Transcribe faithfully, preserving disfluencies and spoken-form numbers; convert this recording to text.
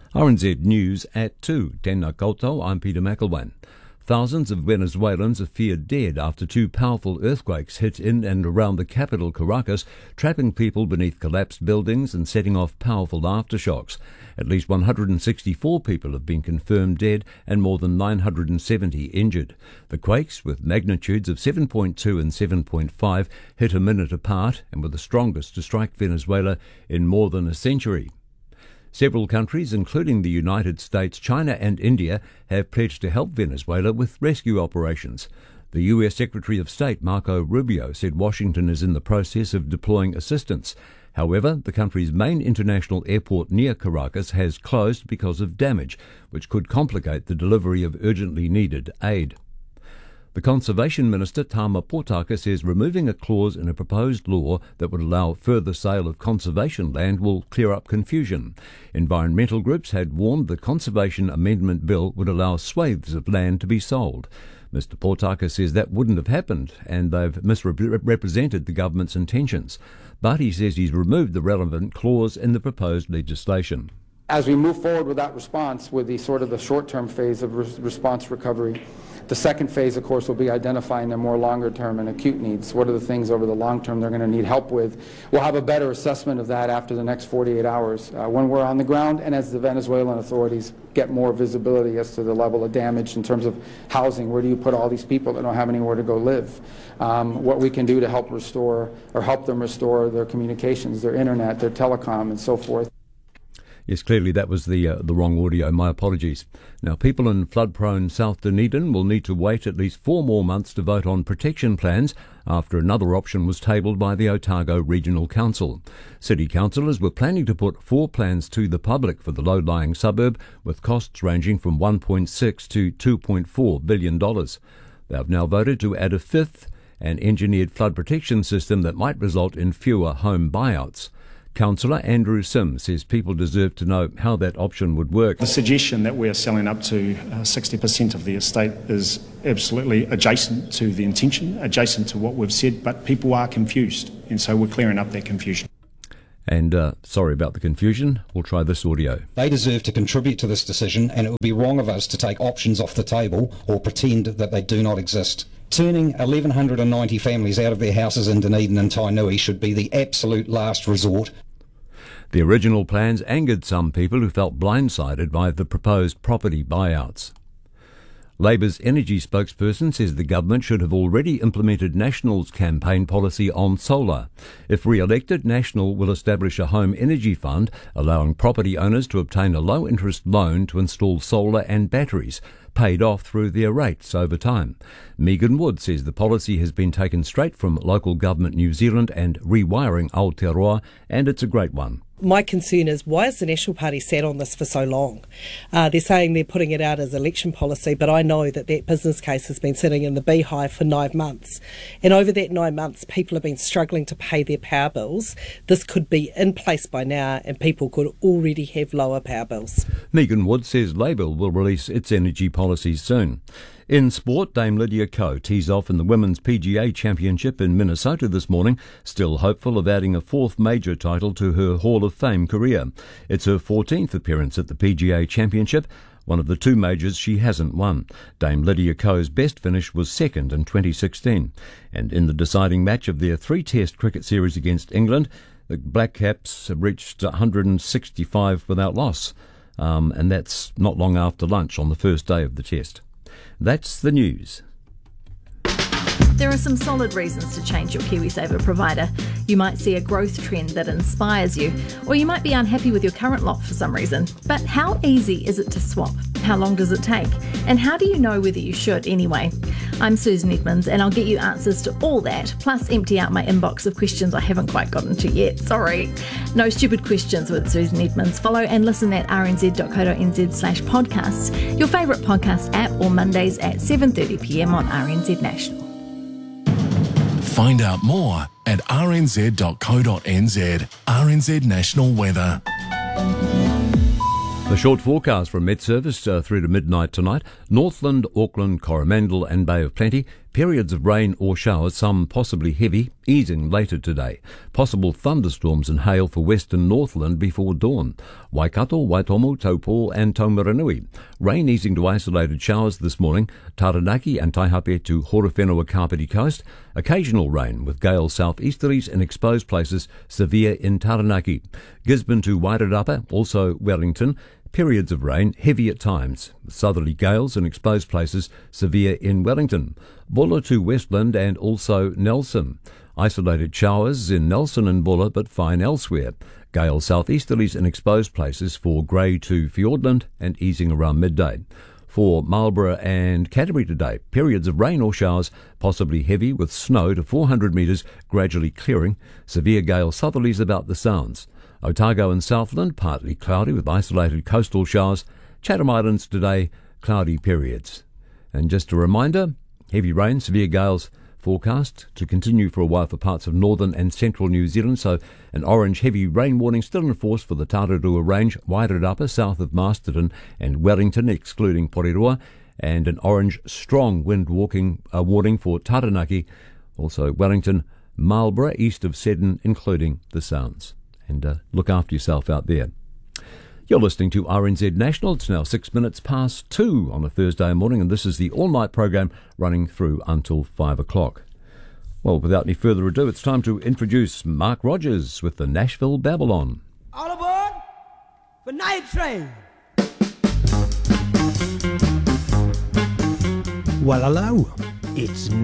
R N Z News at two. Tēnā koutou, I'm Peter McElwain. Thousands of Venezuelans are feared dead after two powerful earthquakes hit in and around the capital, Caracas, trapping people beneath collapsed buildings and setting off powerful aftershocks. At least one hundred sixty-four people have been confirmed dead and more than nine hundred seventy injured. The quakes, with magnitudes of seven point two and seven point five, hit a minute apart and were the strongest to strike Venezuela in more than a century. Several countries, including the United States, China and India, have pledged to help Venezuela with rescue operations. The U S Secretary of State, Marco Rubio, said Washington is in the process of deploying assistance. However, the country's main international airport near Caracas has closed because of damage, which could complicate the delivery of urgently needed aid. The Conservation Minister, Tama Potaka, says removing a clause in a proposed law that would allow further sale of conservation land will clear up confusion. Environmental groups had warned the Conservation Amendment Bill would allow swathes of land to be sold. Mister Potaka says that wouldn't have happened and they've misrepresented the government's intentions. But he says he's removed the relevant clause in the proposed legislation. As we move forward with that response, with the sort of the short-term phase of re- response recovery, the second phase, of course, will be identifying their more longer-term and acute needs. What are the things over the long term they're going to need help with? We'll have a better assessment of that after the next forty-eight hours uh, when we're on the ground and as the Venezuelan authorities get more visibility as to the level of damage in terms of housing. Where do you put all these people that don't have anywhere to go live? Um, what we can do to help restore or help them restore their communications, their internet, their telecom, and so forth. Yes, clearly that was the uh, the wrong audio. My apologies. Now, people in flood-prone South Dunedin will need to wait at least four more months to vote on protection plans after another option was tabled by the Otago Regional Council. City councillors were planning to put four plans to the public for the low-lying suburb, with costs ranging from one point six to two point four billion dollars. They have now voted to add a fifth, an engineered flood protection system that might result in fewer home buyouts. Councillor Andrew Sim says people deserve to know how that option would work. The suggestion that we're selling up to uh, sixty percent of the estate is absolutely adjacent to the intention, adjacent to what we've said, but people are confused, and so we're clearing up that confusion. And uh, sorry about the confusion, we'll try this audio. They deserve to contribute to this decision, and it would be wrong of us to take options off the table or pretend that they do not exist. Turning one thousand one hundred ninety families out of their houses in Dunedin and Tainui should be the absolute last resort. The original plans angered some people who felt blindsided by the proposed property buyouts. Labour's energy spokesperson says the government should have already implemented National's campaign policy on solar. If re-elected, National will establish a home energy fund, allowing property owners to obtain a low-interest loan to install solar and batteries, paid off through their rates over time. Megan Wood says the policy has been taken straight from Local Government New Zealand and Rewiring Aotearoa, and it's a great one. My concern is, why has the National Party sat on this for so long? Uh, they're saying they're putting it out as election policy, but I know that that business case has been sitting in the beehive for nine months. And over that nine months, people have been struggling to pay their power bills. This could be in place by now, and people could already have lower power bills. Megan Wood says Labour will release its energy policies soon. In sport, Dame Lydia Ko tees off in the Women's P G A Championship in Minnesota this morning, still hopeful of adding a fourth major title to her Hall of Fame career. It's her fourteenth appearance at the P G A Championship, one of the two majors she hasn't won. Dame Lydia Ko's best finish was second in twenty sixteen. And in the deciding match of their three-test cricket series against England, the Black Caps reached one hundred sixty-five without loss, um, and that's not long after lunch on the first day of the test. That's the news. There are some solid reasons to change your KiwiSaver provider. You might see a growth trend that inspires you, or you might be unhappy with your current lot for some reason. But how easy is it to swap? How long does it take? And how do you know whether you should anyway? I'm Susan Edmonds, and I'll get you answers to all that, plus empty out my inbox of questions I haven't quite gotten to yet. Sorry. No stupid questions with Susan Edmonds. Follow and listen at rnz.co.nz slash podcasts, your favourite podcast app, or Mondays at seven thirty p m on R N Z National. Find out more at r n z dot co dot n z. R N Z National Weather. The short forecast from Met Service uh, through to midnight tonight. Northland, Auckland, Coromandel and Bay of Plenty. Periods of rain or showers, some possibly heavy, easing later today. Possible thunderstorms and hail for western Northland before dawn. Waikato, Waitomo, Taupo and Taumaranui. Rain easing to isolated showers this morning. Taranaki and Taihape to Horowhenua Kapiti coast. Occasional rain with gale southeasterlies in exposed places, severe in Taranaki. Gisborne to Wairarapa, also Wellington. Periods of rain, heavy at times. Southerly gales in exposed places, severe in Wellington. Bulla to Westland and also Nelson. Isolated showers in Nelson and Bulla, but fine elsewhere. Gale southeasterlies in exposed places for Grey to Fiordland and easing around midday. For Marlborough and Canterbury today, periods of rain or showers, possibly heavy with snow to four hundred metres, gradually clearing. Severe gale southerlies about the Sounds. Otago and Southland, partly cloudy with isolated coastal showers. Chatham Islands today, cloudy periods. And just a reminder, heavy rain, severe gales forecast to continue for a while for parts of northern and central New Zealand, so an orange heavy rain warning still in force for the Tararua Range, Wairarapa, south of Masterton and Wellington, excluding Porirua, and an orange strong wind walking uh, warning for Taranaki, also Wellington, Marlborough, east of Seddon, including the Sounds. And uh, look after yourself out there. You're listening to R N Z National. It's now six minutes past two on a Thursday morning, and this is the all-night program running through until five o'clock. Well, without any further ado, it's time to introduce Mark Rogers with the Nashville Babylon. All aboard for Night Train. Well, hello. It's